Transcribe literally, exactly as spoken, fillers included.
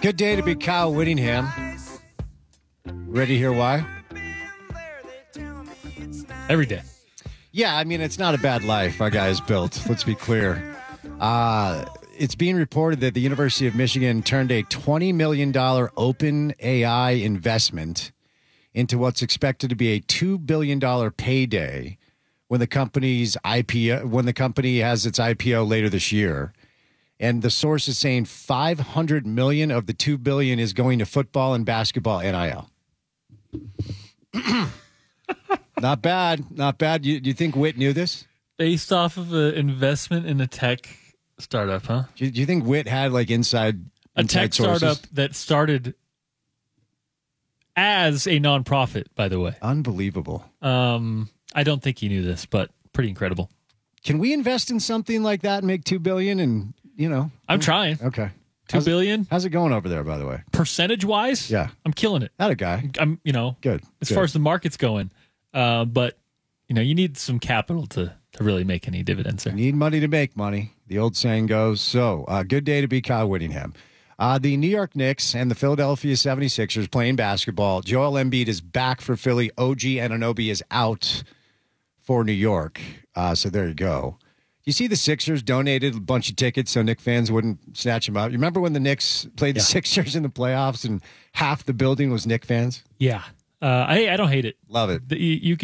Good day to be Kyle Whittingham. Ready to hear why? Every day. Yeah, I mean, it's not a bad life our guy has built. Let's be clear. Uh, it's being reported that the University of Michigan turned a twenty million dollars open A I investment into what's expected to be a two billion dollars payday when the company's I P O, when the company has its I P O later this year. And the source is saying five hundred million dollars of the two billion dollars is going to football and basketball N I L. Not bad. Not bad. You, do you think Witt knew this? Based off of an investment in a tech startup, huh? Do you, do you think Witt had like inside, a inside tech sources? startup that started as a nonprofit, by the way. Unbelievable. Um, I don't think he knew this, but pretty incredible. Can we invest in something like that and make two billion dollars and, you know? I'm trying. Okay. Two how's billion. It, how's it going over there, by the way? Percentage wise? Yeah. I'm killing it. Not a guy. I'm, you know, good. As good. far as the market's going. Uh, but, you know, you need some capital to, to really make any dividends there. You need money to make money. The old saying goes. So, uh, good day to be Kyle Whittingham. Uh, the New York Knicks and the Philadelphia seventy-sixers playing basketball. Joel Embiid is back for Philly. O G Anunoby is out for New York. Uh, so there you go. You see the Sixers donated a bunch of tickets so Knicks fans wouldn't snatch them up. You remember when the Knicks played the yeah. Sixers in the playoffs and half the building was Knicks fans? Yeah. Uh, I I don't hate it. Love it. The, you, you